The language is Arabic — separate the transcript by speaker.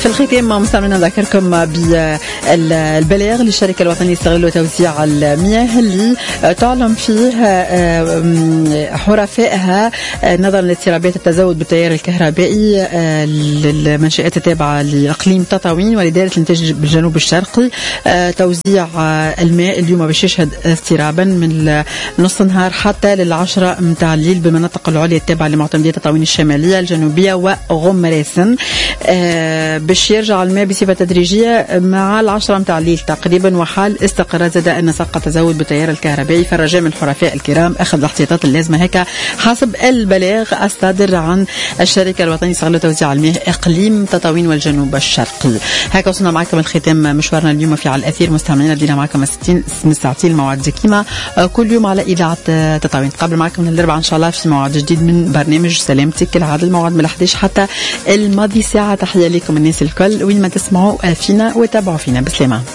Speaker 1: في الختام مستمعينا نذكركم بالبلاغ للشركة الوطنية لاستغلال وتوزيع المياه اللي تعلم فيه حرفائها نظرا لاضطرابات التزود بالتيار الكهربائي للمنشآت التابعة لإقليم تطاوين ولدائرة الإنتاج بالجنوب الشرقي توزيع الماء اليوم باش يشهد اضطرابا من نص النهار حتى للعشرة متاع الليل بالمناطق العليا التابعة لمعتمدية تطاوين الشمالية الجنوبية وغمراسن باش يرجع الماء بصفة تدريجية مع العشرة متاع الليل تقريبا وحال استقرار زاد أن سقط تزود بالتيار الكهربائي فالرجاء من الحرفاء الكرام أخذ الاحتياطات اللازمة هكا حسب البلاغ الصادر عن الشركة الوطنية لاستغلال وتوزيع المياه إقليم تطاوين والجنوب الشرقي. هكا وصلنا معكم الختام مشوارنا اليوم في على الأثير. مستمعينا بدينا معكم من ساعتين الموعد كيما كل يوم على إذاعة تطاوين. قبل معكم من الأربعاء إن شاء الله في موعد جديد من برنامج سلامتك كالعادة الموعد من 11 حتى الماضي ساعة. تحية لكم الناس الكل وين ما تسمعوا فينا وتابعوا فينا. بسلامة.